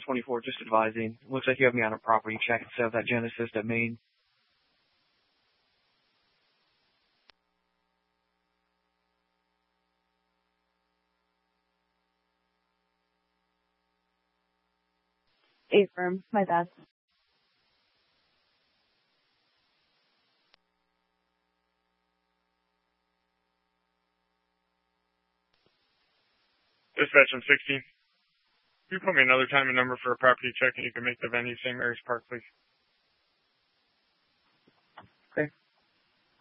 24, just advising. Looks like you have me on a property check instead of that Genesis domain. Affirm, my bad. Dispatch on 16. Can you put me another time and number for a property check and you can make the venue St. Mary's Park, please?